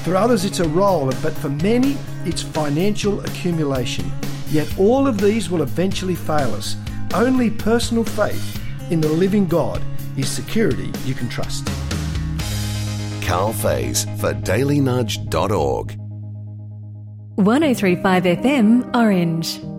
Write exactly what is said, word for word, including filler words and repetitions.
For others, it's a role, but for many, it's financial accumulation. Yet all of these will eventually fail us. Only personal faith in the living God is security you can trust. Carl Faze for daily nudge dot org. one oh three point five F M Orange.